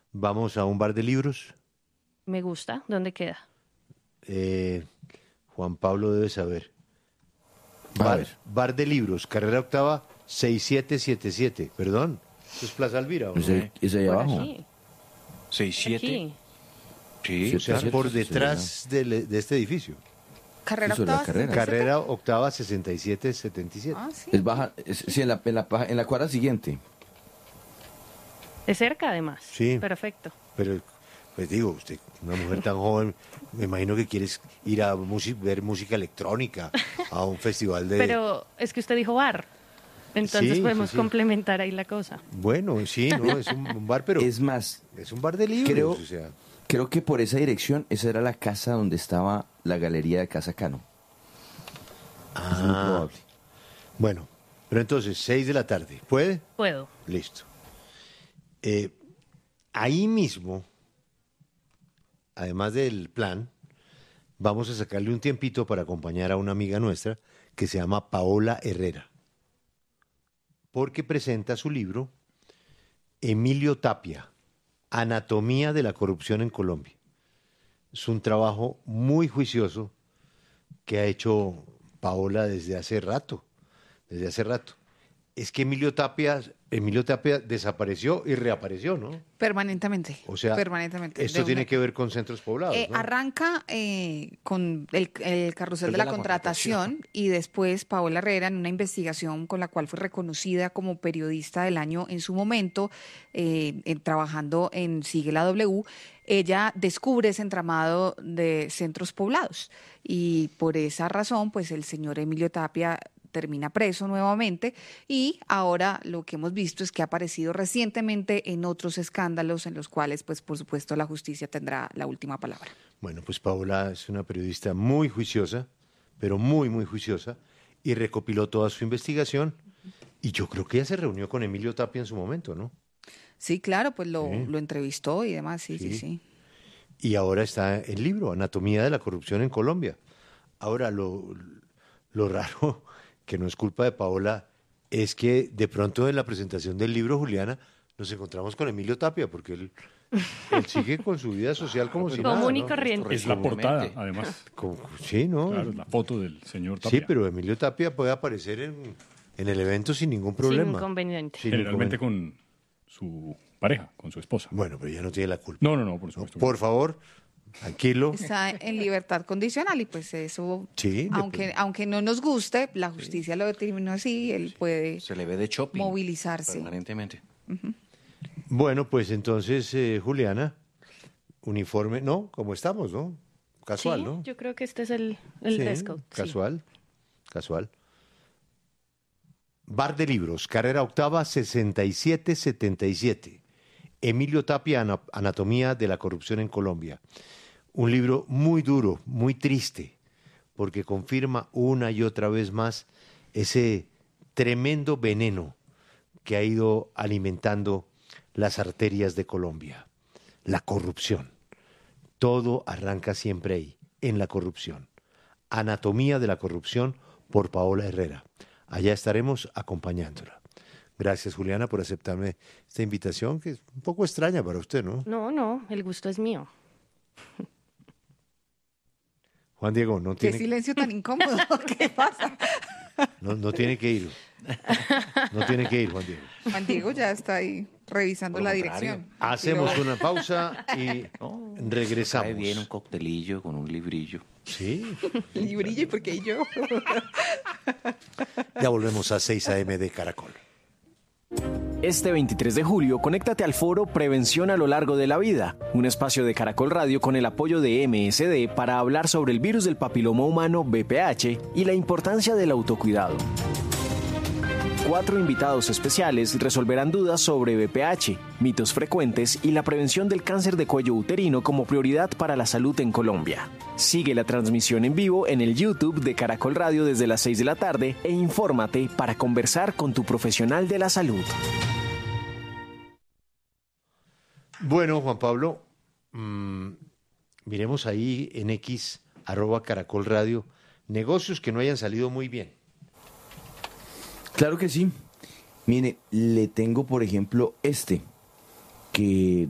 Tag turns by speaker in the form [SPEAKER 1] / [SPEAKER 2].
[SPEAKER 1] Vamos a un bar de libros.
[SPEAKER 2] Me gusta. ¿Dónde queda?
[SPEAKER 1] Juan Pablo debe saber.
[SPEAKER 3] A ver.
[SPEAKER 1] Bar de libros, carrera octava 6777. Perdón, ¿eso es Plaza Alvira? ¿O no?
[SPEAKER 3] Ese ahí
[SPEAKER 2] Por
[SPEAKER 3] abajo.
[SPEAKER 2] aquí.
[SPEAKER 4] 6-7.
[SPEAKER 2] Aquí.
[SPEAKER 4] Sí.
[SPEAKER 1] O sea,
[SPEAKER 3] Sí,
[SPEAKER 1] por
[SPEAKER 3] sí,
[SPEAKER 1] detrás de este edificio.
[SPEAKER 5] Carrera
[SPEAKER 3] Eso es la
[SPEAKER 5] octava.
[SPEAKER 3] carrera.
[SPEAKER 1] Carrera octava 6777.
[SPEAKER 5] Ah, sí.
[SPEAKER 3] Es baja, sí, en la cuadra siguiente.
[SPEAKER 2] Es cerca, además.
[SPEAKER 1] Sí.
[SPEAKER 2] Perfecto.
[SPEAKER 1] Pero, pues digo, usted, una mujer tan joven, me imagino que quieres ir a ver música electrónica, a un festival de...
[SPEAKER 2] Pero es que usted dijo bar. Entonces
[SPEAKER 1] Sí,
[SPEAKER 2] podemos
[SPEAKER 1] sí.
[SPEAKER 2] complementar ahí la cosa.
[SPEAKER 1] Bueno, sí, no, es un bar, pero
[SPEAKER 3] Es más,
[SPEAKER 1] es un bar de libros,
[SPEAKER 3] creo,
[SPEAKER 1] o sea...
[SPEAKER 3] creo que por esa dirección, esa era la casa donde estaba la galería de Casa Cano. Es muy probable.
[SPEAKER 1] Bueno, pero entonces, 6 de la tarde, ¿puede?
[SPEAKER 2] Puedo.
[SPEAKER 1] Listo. Ahí mismo, además del plan, vamos a sacarle un tiempito para acompañar a una amiga nuestra que se llama Paola Herrera, porque presenta su libro Emilio Tapia, Anatomía de la corrupción en Colombia. Es un trabajo muy juicioso que ha hecho Paola desde hace rato, Es que Emilio Tapia desapareció y reapareció, ¿no?
[SPEAKER 5] Permanentemente.
[SPEAKER 1] O sea,
[SPEAKER 5] permanentemente.
[SPEAKER 1] esto tiene que ver con centros poblados, ¿no?
[SPEAKER 5] Arranca con el carrusel de la contratación y después Paola Herrera, en una investigación con la cual fue reconocida como periodista del año en su momento, trabajando en Sigue la W, ella descubre ese entramado de centros poblados y por esa razón, pues el señor Emilio Tapia termina preso nuevamente y ahora lo que hemos visto es que ha aparecido recientemente en otros escándalos en los cuales, pues por supuesto, la justicia tendrá la última palabra.
[SPEAKER 1] Bueno, pues Paola es una periodista muy juiciosa, pero muy, muy juiciosa, y recopiló toda su investigación, y yo creo que ella se reunió con Emilio Tapia en su momento, ¿no?
[SPEAKER 5] Sí, claro, pues lo
[SPEAKER 1] Sí.
[SPEAKER 5] entrevistó y demás, sí.
[SPEAKER 1] Y ahora está el libro, Anatomía de la corrupción en Colombia. Ahora, lo raro, que no es culpa de Paola, es que de pronto en la presentación del libro, Juliana, nos encontramos con Emilio Tapia, porque él sigue con su vida social como si nada,
[SPEAKER 2] Común y
[SPEAKER 1] ¿no?
[SPEAKER 2] corriente.
[SPEAKER 4] Es la portada, además.
[SPEAKER 1] Sí, ¿no?
[SPEAKER 4] Claro, la foto del señor Tapia.
[SPEAKER 1] Sí, pero Emilio Tapia puede aparecer en el evento sin ningún problema.
[SPEAKER 2] Sin inconveniente.
[SPEAKER 1] Sin
[SPEAKER 4] Generalmente
[SPEAKER 1] inconveniente.
[SPEAKER 4] con su pareja, con su esposa.
[SPEAKER 1] Bueno, pero ella no tiene la culpa.
[SPEAKER 4] No, por supuesto.
[SPEAKER 1] Por favor, tranquilo.
[SPEAKER 5] Está en libertad condicional y pues eso,
[SPEAKER 1] Sí,
[SPEAKER 5] aunque no nos guste, la justicia lo determinó así, él puede
[SPEAKER 4] Se le ve de shopping.
[SPEAKER 5] movilizarse.
[SPEAKER 4] Permanentemente.
[SPEAKER 1] Bueno, pues entonces, Juliana, uniforme, no, como estamos, ¿no? Casual,
[SPEAKER 2] Sí,
[SPEAKER 1] ¿no?
[SPEAKER 2] yo creo que este es el
[SPEAKER 1] Sí,
[SPEAKER 2] dress code. Sí.
[SPEAKER 1] Casual. Bar de libros, carrera octava 6777. Emilio Tapia, Anatomía de la corrupción en Colombia. Un libro muy duro, muy triste, porque confirma una y otra vez más ese tremendo veneno que ha ido alimentando las arterias de Colombia, la corrupción. Todo arranca siempre ahí, en la corrupción. Anatomía de la corrupción por Paola Herrera. Allá estaremos acompañándola. Gracias, Juliana, por aceptarme esta invitación, que es un poco extraña para usted, ¿no?
[SPEAKER 2] No, el gusto es mío.
[SPEAKER 1] Juan Diego, no
[SPEAKER 5] Qué
[SPEAKER 1] tiene,
[SPEAKER 5] silencio tan incómodo, ¿qué pasa?
[SPEAKER 1] no tiene que ir. No tiene que ir, Juan Diego.
[SPEAKER 5] Juan Diego ya está ahí revisando
[SPEAKER 4] Por lo
[SPEAKER 5] la
[SPEAKER 4] contrario.
[SPEAKER 5] dirección.
[SPEAKER 1] Hacemos
[SPEAKER 5] Pero-
[SPEAKER 1] una pausa y regresamos.
[SPEAKER 4] Cae bien un coctelillo con un librillo.
[SPEAKER 1] Sí,
[SPEAKER 5] Y brille porque yo.
[SPEAKER 1] ya volvemos a 6 AM de Caracol.
[SPEAKER 6] Este 23 de julio, conéctate al foro Prevención a lo largo de la vida, un espacio de Caracol Radio con el apoyo de MSD para hablar sobre el virus del papiloma humano VPH y la importancia del autocuidado. 4 invitados especiales resolverán dudas sobre VPH, mitos frecuentes y la prevención del cáncer de cuello uterino como prioridad para la salud en Colombia. Sigue la transmisión en vivo en el YouTube de Caracol Radio desde las 6 de la tarde e infórmate para conversar con tu profesional de la salud.
[SPEAKER 1] Bueno, Juan Pablo, miremos ahí en X, @Caracol Radio, negocios que no hayan salido muy bien.
[SPEAKER 3] Claro que sí. Mire, le tengo, por ejemplo, que